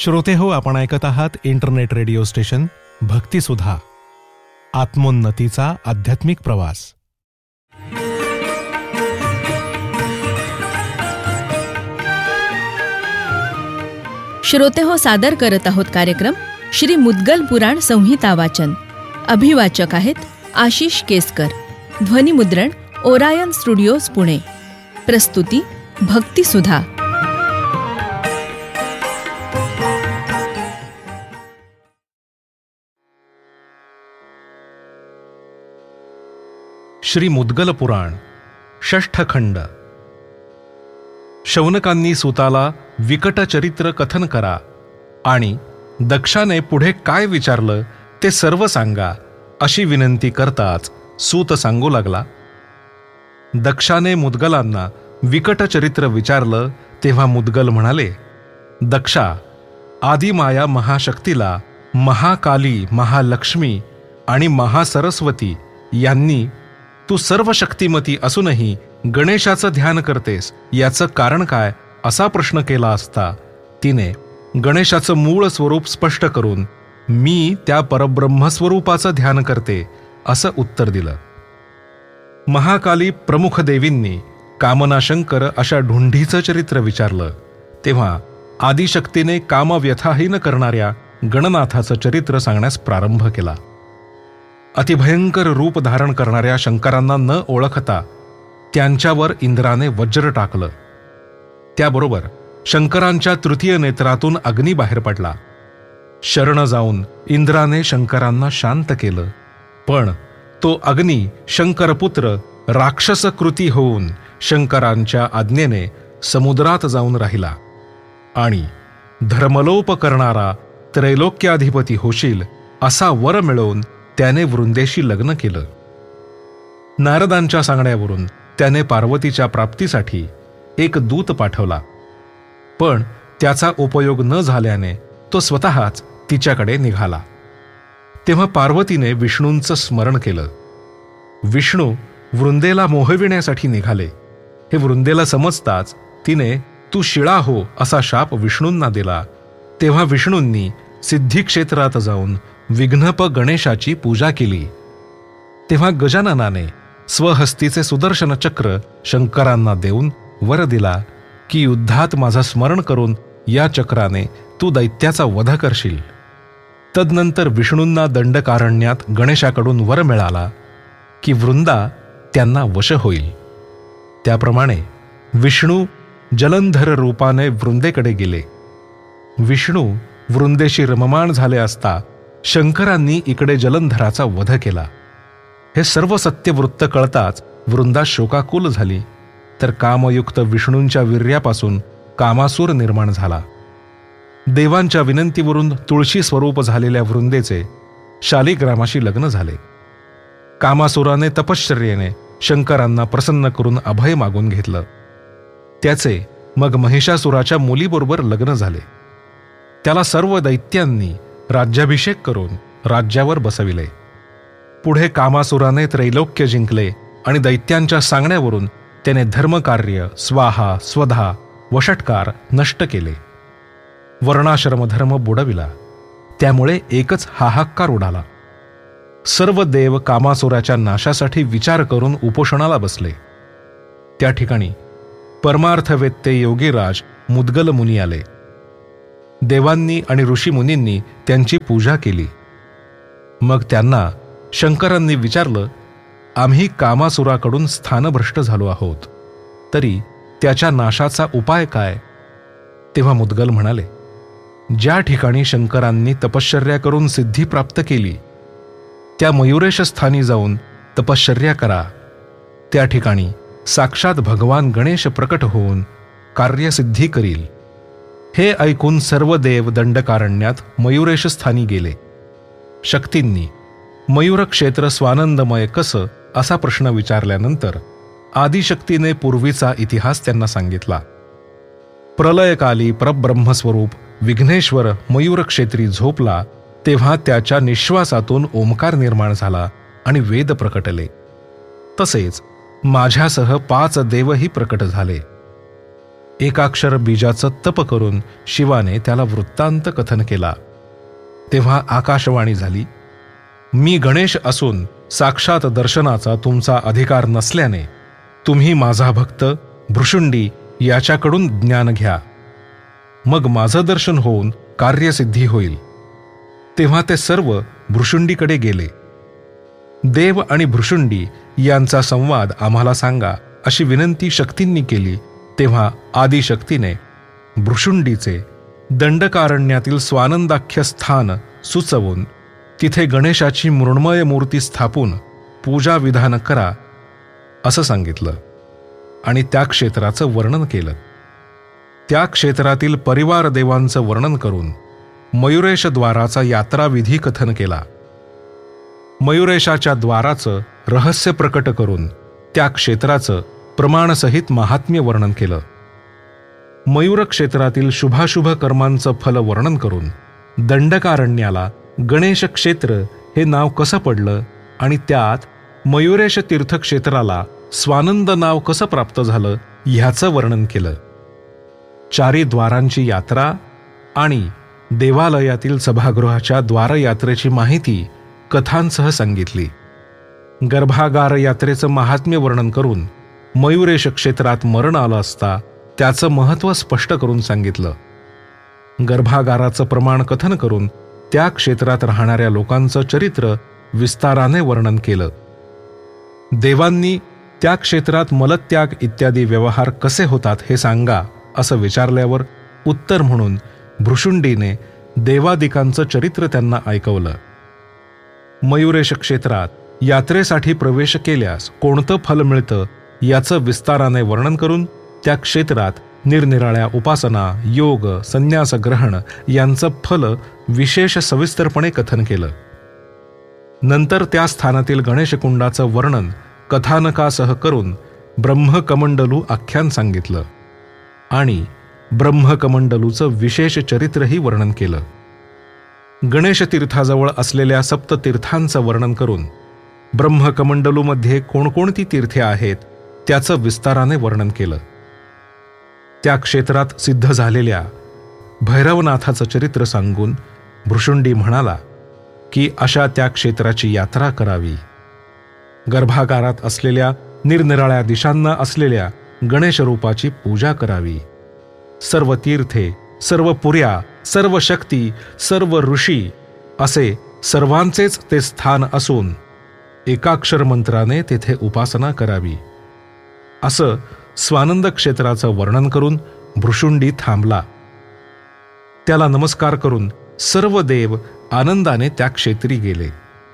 श्रोते हो, आपण ऐकत आहात इंटरनेट रेडिओ स्टेशन भक्तिसुधा, आत्मोन्नतीचा आध्यात्मिक प्रवास. श्रोते हो, सादर करत आहोत कार्यक्रम श्री मुद्गल पुराण संहिता वाचन. अभिवाचक आहेत आशिष केसकर. ध्वनिमुद्रण ओरायन स्टुडिओज पुणे. प्रस्तुती भक्तिसुधा. श्री मुद्गल पुराण षष्ठ खंड. शौनकांनी सूताला विकट चरित्र कथन करा आणि दक्षाने पुढे काय विचारलं ते सर्व सांगा अशी विनंती करताच सूत सांगू लागला. दक्षाने मुद्गलांना विकट चरित्र विचारलं तेव्हा मुद्गल म्हणाले, दक्षा, आदिमाया महाशक्तीला महाकाली, महालक्ष्मी आणि महासरस्वती यांनी तू सर्व शक्तिमती असूनही गणेशाचं ध्यान करतेस, याचं कारण काय असा प्रश्न केला असता तिने गणेशाचं मूळ स्वरूप स्पष्ट करून मी त्या परब्रह्मस्वरूपाचं ध्यान करते असं उत्तर दिलं. महाकाली प्रमुख देवींनी कामनाशंकर अशा ढुंढीचं चरित्र विचारलं तेव्हा आदिशक्तीने कामव्यथाहीन करणाऱ्या गणनाथाचं चरित्र सांगण्यास प्रारंभ केला. अतिभयंकर रूप धारण करणाऱ्या शंकरांना न ओळखता त्यांच्यावर इंद्राने वज्र टाकलं. त्याबरोबर शंकरांच्या तृतीय नेत्रातून अग्नी बाहेर पडला. शरण जाऊन इंद्राने शंकरांना शांत केलं, पण तो अग्नी शंकरपुत्र राक्षस कृती होऊन शंकरांच्या आज्ञेने समुद्रात जाऊन राहिला आणि धर्मलोप करणारा त्रैलोक्याधिपती होशील असा वर मिळवून त्याने वृंदेशी लग्न केलं. नारदांच्या सांगण्यावरून त्याने पार्वतीच्या प्राप्तीसाठी एक दूत पाठवला, पण त्याचा उपयोग न झाल्याने तो स्वतःच तिच्याकडे निघाला. तेव्हा पार्वतीने विष्णूंचं स्मरण केलं. विष्णू वृंदेला मोहविण्यासाठी निघाले. हे वृंदेला समजताच तिने तू शिळा हो असा शाप विष्णूंना दिला. तेव्हा विष्णूंनी सिद्धिक्षेत्रात जाऊन विघ्नप गणेशाची पूजा केली. तेव्हा गजाननाने स्वहस्तीचे सुदर्शन चक्र शंकरांना देऊन वर दिला की युद्धात माझं स्मरण करून या चक्राने तू दैत्याचा वध करशील. तदनंतर विष्णूंना दंडकारण्यात गणेशाकडून वर मिळाला की वृंदा त्यांना वश होईल. त्याप्रमाणे विष्णू जलंधर रूपाने वृंदेकडे गेले. विष्णू वृंदेशी रममाण झाले असता शंकरांनी इकडे जलंधराचा वध केला. हे सर्व सत्यवृत्त कळताच वृंदा शोकाकुल झाली, तर कामयुक्त विष्णूंच्या वीर्यापासून कामासूर निर्माण झाला. देवांच्या विनंतीवरून तुळशी स्वरूप झालेल्या वृंदेचे शालिग्रामाशी लग्न झाले. कामासुराने तपश्चर्येने शंकरांना प्रसन्न करून अभय मागून घेतलं. त्याचे मग महिषासुराच्या मुलीबरोबर लग्न झाले. त्याला सर्व दैत्यांनी राज्याभिषेक करून राज्यावर बसविले. पुढे कामासुराने त्रैलोक्य जिंकले आणि दैत्यांच्या सांगण्यावरून त्याने धर्मकार्य, स्वाहा, स्वधा व षटकार नष्ट केले. वर्णाश्रम धर्म बुडविला. त्यामुळे एकच हाहाकार उडाला. सर्व देव कामासुराच्या नाशासाठी विचार करून उपोषणाला बसले. त्या ठिकाणी परमार्थवेत्ते योगीराज मुद्गल मुनी आले. देवांनी आणि ऋषीमुनींनी त्यांची पूजा केली. मग त्यांना शंकरांनी विचारलं, आम्ही कामासुराकडून स्थानभ्रष्ट झालो आहोत, तरी त्याच्या नाशाचा उपाय काय? तेव्हा मुद्गल म्हणाले, ज्या ठिकाणी शंकरांनी तपश्चर्या करून सिद्धी प्राप्त केली त्या मयुरेश स्थानी जाऊन तपश्चर्या करा. त्या ठिकाणी साक्षात भगवान गणेश प्रकट होऊन कार्यसिद्धी करील. हे ऐकून सर्व देव दंडकारण्यात मयुरेश स्थानी गेले. शक्तींनी मयूर क्षेत्र स्वानंदमय कसं असा प्रश्न विचारल्यानंतर आदिशक्तीने पूर्वीचा इतिहास त्यांना सांगितला. प्रलयकाली परब्रह्मस्वरूप विघ्नेश्वर मयूर क्षेत्री झोपला तेव्हा त्याच्या निश्वासातून ओंकार निर्माण झाला आणि वेद प्रकटले. तसेच माझ्यासह 5 देवही प्रकट झाले. एकाक्षर बीजाचं तप करून शिवाने त्याला वृत्तांत कथन केला. तेव्हा आकाशवाणी झाली, मी गणेश असून साक्षात दर्शनाचा तुमचा अधिकार नसल्याने तुम्ही माझा भक्त भृशुंडी याच्याकडून ज्ञान घ्या. मग माझं दर्शन होऊन कार्यसिद्धी होईल. तेव्हा ते सर्व भृशुंडीकडे गेले. देव आणि भृशुंडी यांचा संवाद आम्हाला सांगा अशी विनंती शक्तींनी केली. तेव्हा आदिशक्तीने भृशुंडीचे दंडकारण्यातील स्वानंदाख्य स्थान सुचवून तिथे गणेशाची मृण्मय मूर्ती स्थापून पूजा विधान करा असं सांगितलं आणि त्या क्षेत्राचं वर्णन केलं. त्या क्षेत्रातील परिवार देवांचं वर्णन करून मयुरेश द्वाराचा यात्राविधी कथन केला. मयुरेशाच्या द्वाराचं रहस्य प्रकट करून त्या क्षेत्राचं प्रमाणसहित महात्म्य वर्णन केलं. मयूर क्षेत्रातील शुभाशुभ कर्मांचं फल वर्णन करून दंडकारण्याला गणेश क्षेत्र हे नाव कसं पडलं आणि त्यात मयुरेश तीर्थक्षेत्राला स्वानंद नाव कसं प्राप्त झालं ह्याचं वर्णन केलं. चारी द्वारांची यात्रा आणि देवालयातील सभागृहाच्या द्वारयात्रेची माहिती कथांसह सांगितली. गर्भागार यात्रेचं महात्म्य वर्णन करून मयुरेश क्षेत्रात मरण आलं असता त्याचं महत्त्व स्पष्ट करून सांगितलं. गर्भागाराचं प्रमाण कथन करून त्या क्षेत्रात राहणाऱ्या लोकांचं चरित्र विस्ताराने वर्णन केलं. देवांनी त्या क्षेत्रात मलत्याग इत्यादी व्यवहार कसे होतात हे सांगा असं विचारल्यावर उत्तर म्हणून भृशुंडीने देवादिकांचं चरित्र त्यांना ऐकवलं. मयुरेश क्षेत्रात यात्रेसाठी प्रवेश केल्यास कोणतं फल मिळतं याचं विस्ताराने वर्णन करून त्या क्षेत्रात निरनिराळ्या उपासना, योग, संन्यास ग्रहण यांचं फल विशेष सविस्तरपणे कथन केलं. नंतर त्या स्थानातील गणेशकुंडाचं वर्णन कथानकासह करून ब्रह्मकमंडलू आख्यान सांगितलं आणि ब्रह्मकमंडलूचं विशेष चरित्रही वर्णन केलं. गणेशतीर्थाजवळ असलेल्या सप्ततीर्थांचं वर्णन करून ब्रह्मकमंडलूमध्ये कोणकोणती तीर्थे आहेत त्याचं विस्ताराने वर्णन केलं. त्या क्षेत्रात सिद्ध झालेल्या भैरवनाथाचं चरित्र सांगून भृशुंडी म्हणाला की अशा त्या क्षेत्राची यात्रा करावी. गर्भागारात असलेल्या निरनिराळ्या दिशांना असलेल्या गणेशरूपाची पूजा करावी. सर्व तीर्थे, सर्व पुऱ्या, सर्व शक्ती, सर्व ऋषी असे सर्वांचेच ते स्थान असून एकाक्षर मंत्राने तेथे उपासना करावी. असं स्वानंद क्षेत्राचं वर्णन करून भृशुंडी थांबला. त्याला नमस्कार करून सर्व देव आनंदाने त्या क्षेत्री गेले.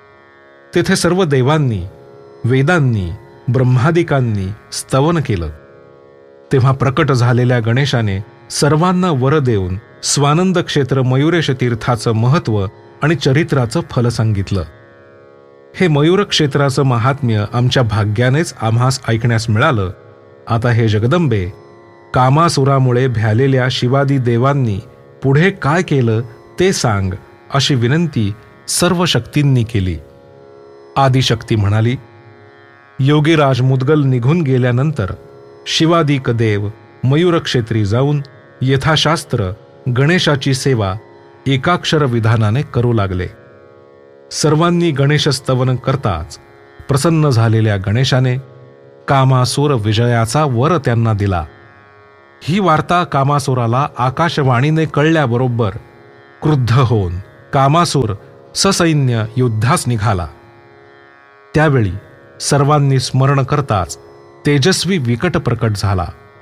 तेथे सर्व देवांनी, वेदांनी, ब्रह्मादिकांनी स्तवन केलं. तेव्हा प्रकट झालेल्या गणेशाने सर्वांना वर देऊन स्वानंद क्षेत्र मयुरेश तीर्थाचं महत्त्व आणि चरित्राचं फल सांगितलं. हे मयूर क्षेत्राचं महात्म्य आमच्या भाग्यानेच आम्हास ऐकण्यास मिळालं. आता हे जगदंबे, कामासुरामुळे भ्यालेल्या शिवादी देवांनी पुढे काय केलं ते सांग अशी विनंती सर्व शक्तींनी केली. आदिशक्ती म्हणाली, योगीराज मुद्गल निघून गेल्यानंतर शिवादिक देव मयूरक्षेत्री जाऊन यथाशास्त्र गणेशाची सेवा एकाक्षर विधानाने करू लागले. सर्वांनी गणेशस्तवन करताच प्रसन्न झालेल्या गणेशाने कामासुर विजयाचा वर त्यांना दिला. ही वार्ता कामासुराला आकाशवाणीने कळल्याबरोबर क्रुद्ध होऊन कामासुर ससैन्य युद्धास निघाला. त्यावेळी सर्वांनी स्मरण करताच तेजस्वी विकट प्रकट झाला.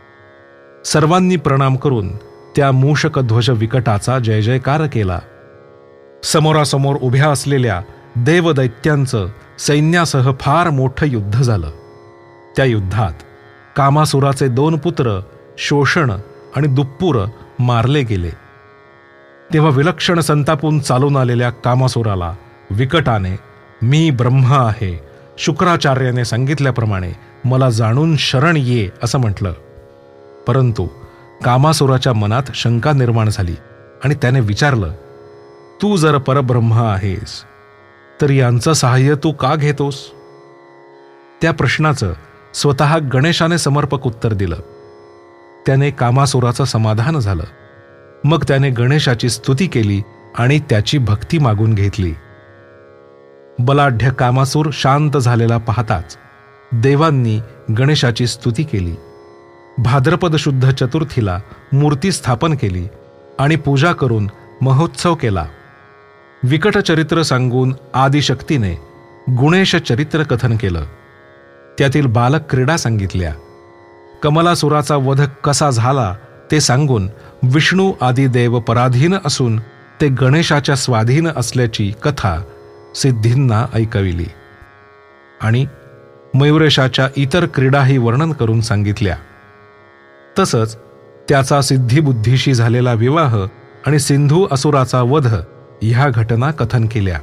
सर्वांनी प्रणाम करून त्या मूषकध्वज विकटाचा जय जयकार केला. समोरासमोर उभ्या असलेल्या देवदैत्यांचं सैन्यासह फार मोठं युद्ध झालं. त्या युद्धात कामासुराचे 2 पुत्र शोषण आणि दुप्पूर मारले गेले. तेव्हा विलक्षण संतापून चालून आलेल्या कामासुराला विकटाने मी ब्रह्म आहे शुक्राचार्याने सांगितल्याप्रमाणे मला जाणून शरण ये असं म्हटलं. परंतु कामासुराच्या मनात शंका निर्माण झाली आणि त्याने विचारलं, तू जर परब्रह्म आहेस तर यांचं सहाय्य तू का घेतोस? त्या प्रश्नाचं स्वतः गणेशाने समर्पक उत्तर दिलं. त्याने कामासुराचं समाधान झालं. मग त्याने गणेशाची स्तुती केली आणि त्याची भक्ती मागून घेतली. बलाढ्य कामासूर शांत झालेला पाहताच देवांनी गणेशाची स्तुती केली. भाद्रपद शुद्ध चतुर्थीला मूर्ती स्थापन केली आणि पूजा करून महोत्सव केला. विकट चरित्र सांगून आदिशक्तीने गुणेश चरित्र कथन केलं. त्यातील बालक क्रीडा सांगितल्या. कमलासुराचा वध कसा झाला ते सांगून विष्णू आदी देव पराधीन असून ते गणेशाच्या स्वाधीन असल्याची कथा सिद्धींना ऐकविली आणि मयुरेशाच्या इतर क्रीडाही वर्णन करून सांगितल्या. तसंच त्याचा सिद्धिबुद्धीशी झालेला विवाह आणि सिंधू असुराचा वध ह्या घटना कथन केल्या.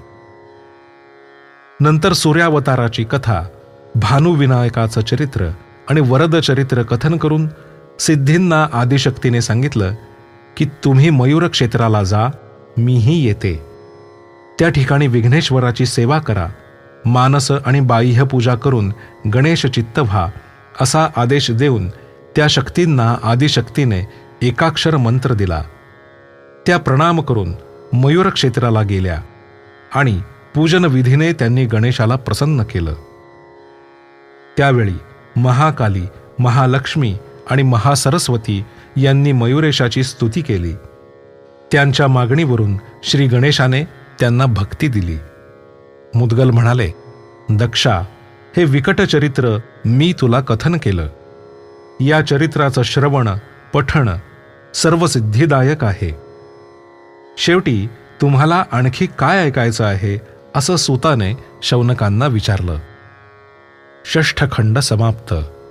नंतर सूर्यावताराची कथा, भानुविनायकाचं चरित्र आणि वरद चरित्र कथन करून सिद्धींना आदिशक्तीने सांगितलं की तुम्ही मयूर क्षेत्राला जा, मीही येते. त्या ठिकाणी विघ्नेश्वराची सेवा करा, मानस आणि बाह्य पूजा करून गणेश चित्त व्हा असा आदेश देऊन त्या शक्तींना आदिशक्तीने एकाक्षर मंत्र दिला. त्या प्रणाम करून मयूर क्षेत्राला गेल्या आणि पूजन विधीने त्यांनी गणेशाला प्रसन्न केलं. त्यावेळी महाकाली, महालक्ष्मी आणि महासरस्वती यांनी मयुरेशाची स्तुती केली. त्यांच्या मागणीवरून श्री गणेशाने त्यांना भक्ती दिली. मुद्गल म्हणाले, दक्षा, हे विकट चरित्र मी तुला कथन केलं. या चरित्राचं श्रवण पठण सर्व सिद्धिदायक आहे. शेवटी तुम्हाला आणखी काय ऐकायचं आहे असं सूताने शौनकांना विचारलं. षष्ठ खंड समाप्त.